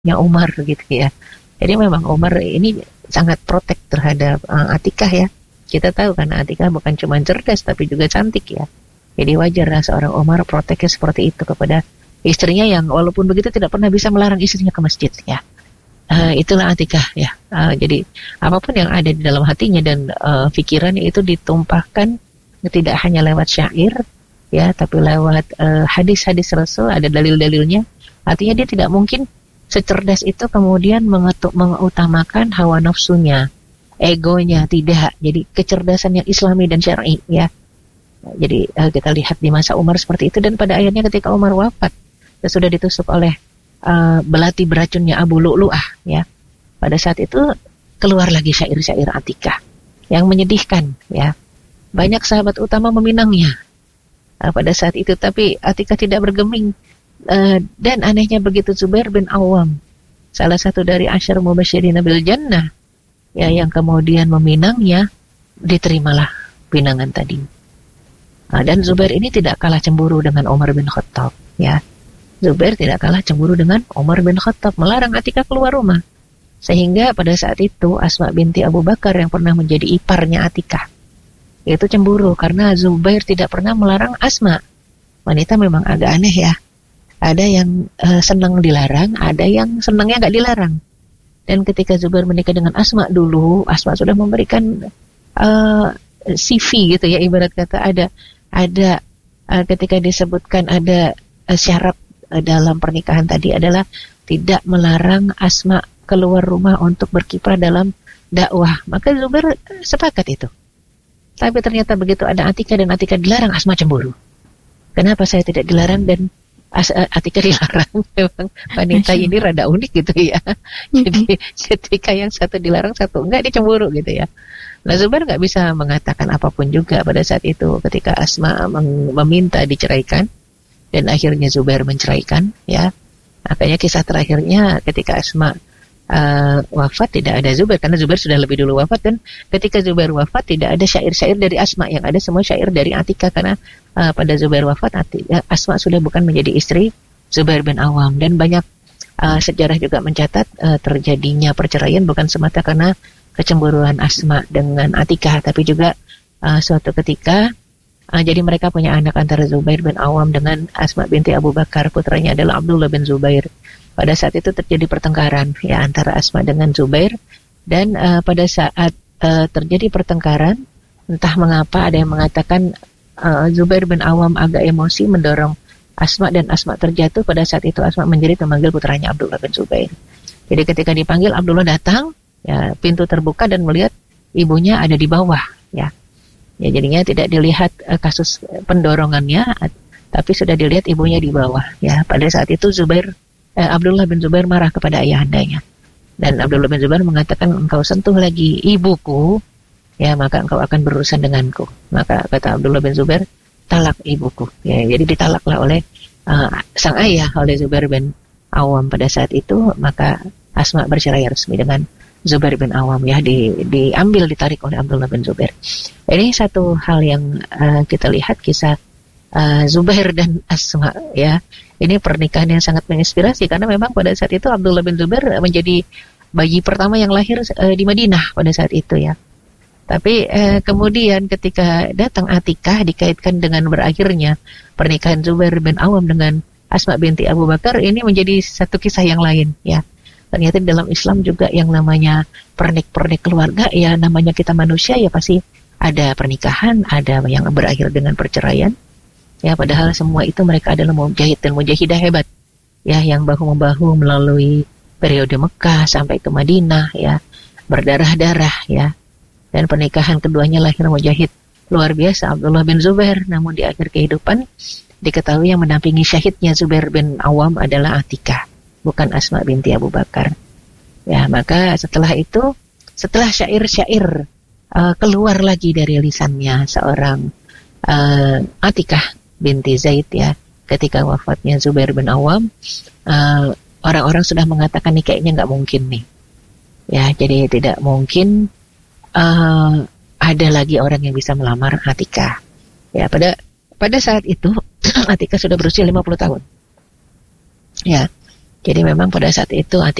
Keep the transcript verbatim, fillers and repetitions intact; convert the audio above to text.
anaknya Umar gitu ya. Jadi memang Umar ini sangat protek terhadap uh, Atikah ya. Kita tahu karena Atikah bukan cuma cerdas tapi juga cantik ya. Jadi wajarlah seorang Umar proteknya seperti itu kepada istrinya yang walaupun begitu tidak pernah bisa melarang istrinya ke masjid ya. Uh, itulah Atikah ya. Uh, jadi apapun yang ada di dalam hatinya dan uh, pikirannya itu ditumpahkan tidak hanya lewat syair ya, tapi lewat uh, hadis-hadis Rasul, ada dalil-dalilnya. Artinya dia tidak mungkin secerdas itu kemudian mengetuk, mengutamakan hawa nafsunya, egonya, tidak. Jadi kecerdasan yang Islami dan syar'i ya. Jadi uh, kita lihat di masa Umar seperti itu, dan pada akhirnya ketika Umar wafat dan sudah ditusuk oleh uh, belati beracunnya Abu Lu'lu'ah ya. Pada saat itu keluar lagi syair-syair Atikah yang menyedihkan ya. Banyak sahabat utama meminangnya uh, pada saat itu, tapi Atikah tidak bergeming. Uh, dan anehnya begitu Zubair bin Awam, salah satu dari asyar mubasyirin bil jannah ya, yang kemudian meminangnya, diterimalah pinangan tadi. Uh, dan Zubair ini tidak kalah cemburu dengan Umar bin Khattab ya. Zubair tidak kalah cemburu dengan Umar bin Khattab, melarang Atikah keluar rumah. Sehingga pada saat itu Asma binti Abu Bakar yang pernah menjadi iparnya Atikah itu cemburu karena Zubair tidak pernah melarang Asma. Wanita memang agak aneh ya. Ada yang uh, senang dilarang, ada yang senangnya nggak dilarang. Dan ketika Zubair menikah dengan Asma dulu, Asma sudah memberikan uh, C V gitu ya, ibarat kata ada ada uh, ketika disebutkan ada uh, syarat uh, dalam pernikahan tadi adalah tidak melarang Asma keluar rumah untuk berkiprah dalam dakwah. Maka Zubair sepakat itu. Tapi ternyata begitu ada Atikah dan Atikah dilarang, Asma cemburu. Kenapa saya tidak dilarang dan Atikah dilarang? Memang wanita ini rada unik gitu ya. Jadi ketika yang satu dilarang, satu enggak, dia cemburu gitu ya. Nah, Zubair nggak bisa mengatakan apapun juga pada saat itu ketika Asma meminta diceraikan dan akhirnya Zubair menceraikan ya. Makanya kisah terakhirnya ketika Asma uh, wafat tidak ada Zubair karena Zubair sudah lebih dulu wafat, dan ketika Zubair wafat tidak ada syair-syair dari Asma, yang ada semua syair dari Atikah karena Uh, pada Zubair wafat, Asma sudah bukan menjadi istri Zubair bin Awam. Dan banyak uh, sejarah juga mencatat uh, terjadinya perceraian bukan semata karena kecemburuan Asma dengan Atikah, tapi juga uh, suatu ketika uh, jadi mereka punya anak antara Zubair bin Awam dengan Asma binti Abu Bakar, putranya adalah Abdullah bin Zubair. Pada saat itu terjadi pertengkaran ya antara Asma dengan Zubair, dan uh, pada saat uh, terjadi pertengkaran, entah mengapa ada yang mengatakan Uh, Zubair bin Awam agak emosi mendorong Asma dan Asma terjatuh. Pada saat itu Asma menjerit memanggil putranya Abdullah bin Zubair. Jadi ketika dipanggil, Abdullah datang, ya, pintu terbuka dan melihat ibunya ada di bawah, ya. Ya jadinya tidak dilihat uh, kasus pendorongannya, tapi sudah dilihat ibunya di bawah, ya. Pada saat itu Zubair, uh, Abdullah bin Zubair marah kepada ayahandanya, dan Abdullah bin Zubair mengatakan, engkau sentuh lagi ibuku, ya maka engkau akan berurusan denganku. Maka kata Abdullah bin Zubair, talak ibuku. Ya, jadi ditalaklah oleh uh, sang ayah, oleh Zubair bin Awam pada saat itu. Maka Asma bercerai resmi dengan Zubair bin Awam, ya, di, diambil, ditarik oleh Abdullah bin Zubair. Ini satu hal yang uh, kita lihat kisah uh, Zubair dan Asma, ya. Ini pernikahan yang sangat menginspirasi karena memang pada saat itu Abdullah bin Zubair menjadi bayi pertama yang lahir uh, di Madinah pada saat itu, ya. Tapi eh, kemudian ketika datang Atikah dikaitkan dengan berakhirnya pernikahan Zubair bin Awam dengan Asma binti Abu Bakar, ini menjadi satu kisah yang lain ya. Ternyata di dalam Islam juga yang namanya pernik-pernik keluarga, ya namanya kita manusia ya pasti ada pernikahan, ada yang berakhir dengan perceraian. Ya padahal semua itu mereka adalah mujahid dan mujahidah hebat. Ya yang bahu-membahu melalui periode Mekah sampai ke Madinah, ya berdarah-darah, ya. Dan pernikahan keduanya lahir mujahid luar biasa Abdullah bin Zubair. Namun di akhir kehidupan diketahui yang mendampingi syahidnya Zubair bin Awam adalah Atikah, bukan Asma binti Abu Bakar. Ya maka setelah itu, setelah syair-syair uh, keluar lagi dari lisannya seorang uh, Atikah binti Zaid, ya, ketika wafatnya Zubair bin Awam, uh, orang-orang sudah mengatakan nih kayaknya nggak mungkin nih. Ya jadi tidak mungkin Uh, ada lagi orang yang bisa melamar Atikah. Ya pada pada saat itu Atikah sudah berusia lima puluh tahun. Ya Jadi memang pada saat itu